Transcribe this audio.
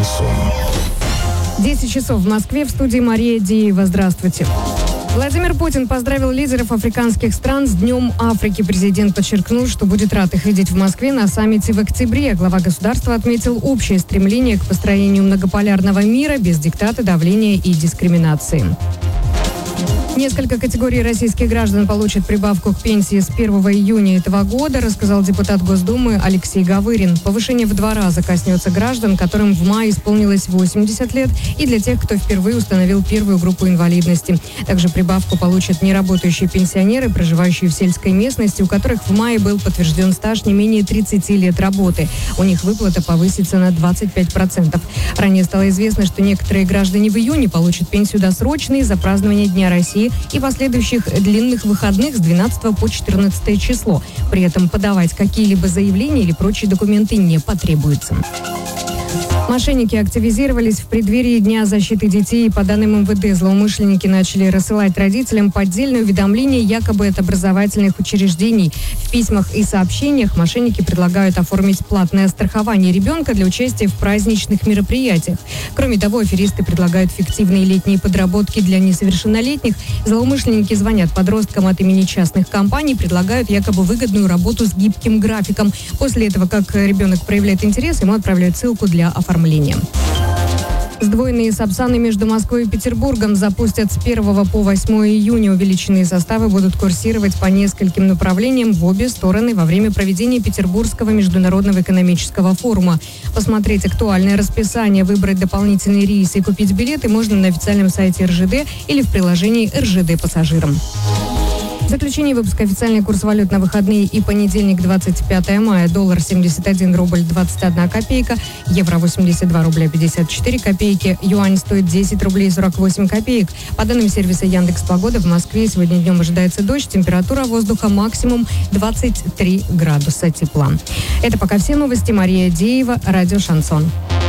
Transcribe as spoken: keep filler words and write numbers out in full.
Шансон. десять часов в Москве, в студии Мария Деева. Здравствуйте. Владимир Путин поздравил лидеров африканских стран с Днем Африки. Президент подчеркнул, что будет рад их видеть в Москве на саммите в октябре. Глава государства отметил общее стремление к построению многополярного мира без диктата, давления и дискриминации. Несколько категорий российских граждан получат прибавку к пенсии с первого июня этого года, рассказал депутат Госдумы Алексей Гавырин. Повышение в два раза коснется граждан, которым в мае исполнилось восемьдесят лет, и для тех, кто впервые установил первую группу инвалидности. Также прибавку получат неработающие пенсионеры, проживающие в сельской местности, у которых в мае был подтвержден стаж не менее тридцати лет работы. У них выплата повысится на двадцать пять процентов. Ранее стало известно, что некоторые граждане в июне получат пенсию досрочной за празднование Дня России и последующих длинных выходных с двенадцатого по четырнадцатое число. При этом подавать какие-либо заявления или прочие документы не потребуется. Мошенники активизировались в преддверии Дня защиты детей. По данным эм вэ дэ, злоумышленники начали рассылать родителям поддельные уведомления якобы от образовательных учреждений. В письмах и сообщениях мошенники предлагают оформить платное страхование ребенка для участия в праздничных мероприятиях. Кроме того, аферисты предлагают фиктивные летние подработки для несовершеннолетних. Злоумышленники звонят подросткам от имени частных компаний, предлагают якобы выгодную работу с гибким графиком. После этого, как ребенок проявляет интерес, ему отправляют ссылку для оформления. Сдвоенные сапсаны между Москвой и Петербургом запустят с первого по восьмое июня. Увеличенные составы будут курсировать по нескольким направлениям в обе стороны во время проведения Петербургского международного экономического форума. Посмотреть актуальное расписание, выбрать дополнительные рейсы и купить билеты можно на официальном сайте эр жэ дэ или в приложении эр жэ дэ пассажирам. В заключение выпуска официальный курс валют на выходные и понедельник, двадцать пятое мая. Доллар семьдесят один рубль двадцать одна копейка, евро восемьдесят два рубля пятьдесят четыре копейки, юань стоит десять рублей сорок восемь копеек. По данным сервиса Яндекс.Погода, в Москве сегодня днем ожидается дождь, температура воздуха максимум двадцать три градуса тепла. Это пока все новости. Мария Деева, радио «Шансон».